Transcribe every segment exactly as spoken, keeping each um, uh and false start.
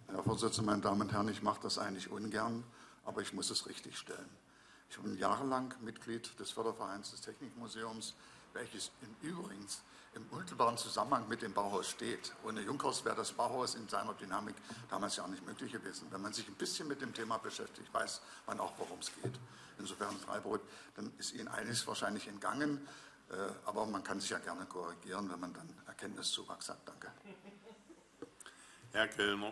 Herr Vorsitzender, meine Damen und Herren, ich mache das eigentlich ungern, aber ich muss es richtigstellen. Ich bin jahrelang Mitglied des Fördervereins des Technikmuseums, welches im Übrigen im unmittelbaren Zusammenhang mit dem Bauhaus steht. Ohne Junckers wäre das Bauhaus in seiner Dynamik damals ja auch nicht möglich gewesen. Wenn man sich ein bisschen mit dem Thema beschäftigt, weiß man auch, worum es geht. Insofern Freibrot, dann ist Ihnen einiges wahrscheinlich entgangen, aber man kann sich ja gerne korrigieren, wenn man dann Erkenntniszuwachs hat. Danke. Herr Kellner.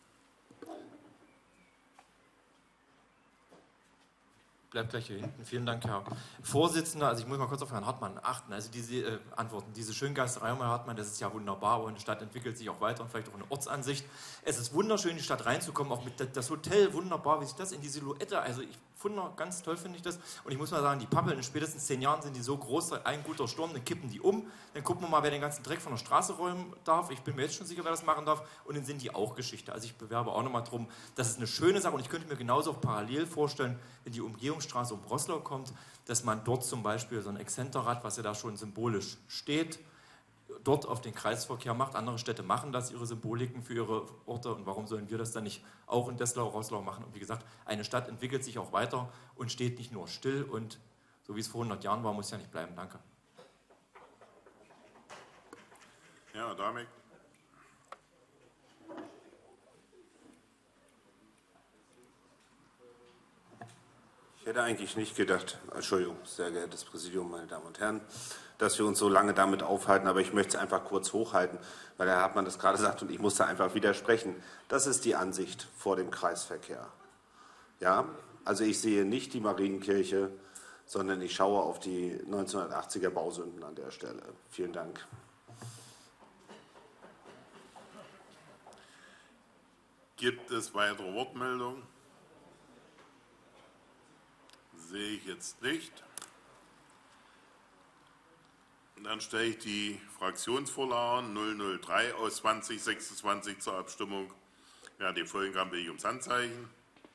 Bleibt gleich hier hinten. Vielen Dank, Herr Vorsitzender. Also ich muss mal kurz auf Herrn Hartmann achten. Also diese äh, Antworten, diese Schöngeisterei, Herr Hartmann, das ist ja wunderbar, aber eine Stadt entwickelt sich auch weiter und vielleicht auch eine Ortsansicht. Es ist wunderschön, in die Stadt reinzukommen, auch mit das Hotel, wunderbar, wie sich das in die Silhouette, also ich wunder, ganz toll finde ich das. Und ich muss mal sagen, die Pappeln in spätestens zehn Jahren sind die so groß, ein guter Sturm, dann kippen die um, dann gucken wir mal, wer den ganzen Dreck von der Straße räumen darf. Ich bin mir jetzt schon sicher, wer das machen darf. Und dann sind die auch Geschichte. Also ich bewerbe auch nochmal drum, das ist eine schöne Sache und ich könnte mir genauso auch parallel vorstellen, wenn die Umgehungsstraße um Roßlau kommt, dass man dort zum Beispiel so ein Exzenterrad, was ja da schon symbolisch steht, dort auf den Kreisverkehr macht. Andere Städte machen das, ihre Symboliken für ihre Orte. Und warum sollen wir das dann nicht auch in Desslau, Roßlau machen? Und wie gesagt, eine Stadt entwickelt sich auch weiter und steht nicht nur still. Und so wie es vor hundert Jahren war, muss ja nicht bleiben. Danke. Ja, Damek. Ich hätte eigentlich nicht gedacht, Entschuldigung, sehr geehrtes Präsidium, meine Damen und Herren, dass wir uns so lange damit aufhalten, aber ich möchte es einfach kurz hochhalten, weil Herr Hartmann das gerade sagt und ich muss da einfach widersprechen. Das ist die Ansicht vor dem Kreisverkehr. Ja, also ich sehe nicht die Marienkirche, sondern ich schaue auf die neunzehnhundertachtziger Bausünden an der Stelle. Vielen Dank. Gibt es weitere Wortmeldungen? Sehe ich jetzt nicht. Dann stelle ich die Fraktionsvorlagen null null drei aus zwanzig sechsundzwanzig zur Abstimmung. Wer die folgen kann, bitte ich ums Handzeichen.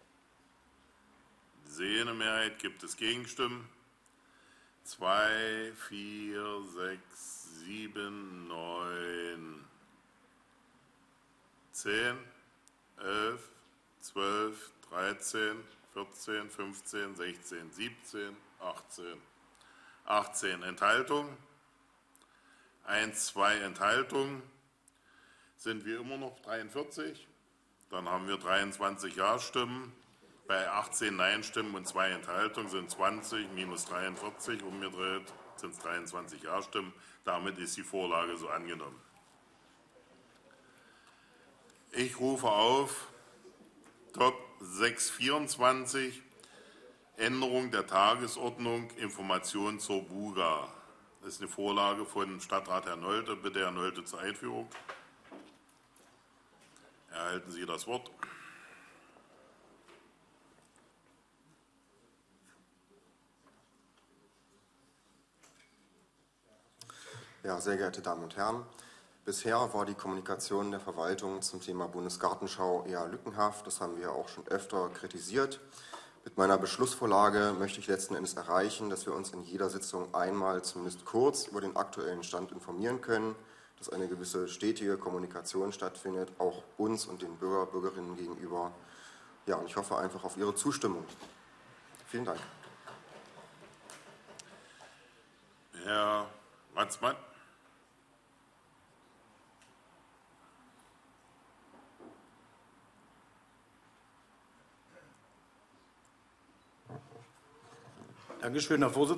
Ich sehe eine Mehrheit. Gibt es Gegenstimmen? zwei, vier, sechs, sieben, neun, zehn, elf, zwölf, dreizehn, vierzehn, fünfzehn, sechzehn, siebzehn, achtzehn. achtzehn Enthaltungen. eins, zwei Enthaltungen. Sind wir immer noch dreiundvierzig? Dann haben wir dreiundzwanzig Ja-Stimmen. Bei achtzehn Nein-Stimmen und zwei Enthaltungen sind zwanzig minus dreiundvierzig umgedreht, sind es dreiundzwanzig Ja-Stimmen. Damit ist die Vorlage so angenommen. Ich rufe auf Top sechs vierundzwanzig, Änderung der Tagesordnung, Information zur Buga. Das ist eine Vorlage von Stadtrat Herr Nolte. Bitte, Herr Nolte, zur Einführung. Erhalten Sie das Wort. Ja, sehr geehrte Damen und Herren, bisher war die Kommunikation der Verwaltung zum Thema Bundesgartenschau eher lückenhaft. Das haben wir auch schon öfter kritisiert. Mit meiner Beschlussvorlage möchte ich letzten Endes erreichen, dass wir uns in jeder Sitzung einmal zumindest kurz über den aktuellen Stand informieren können, dass eine gewisse stetige Kommunikation stattfindet, auch uns und den Bürger, Bürgerinnen gegenüber. Ja, und ich hoffe einfach auf Ihre Zustimmung. Vielen Dank. Herr Ratzmann. Dankeschön, Herr Vorsitzender.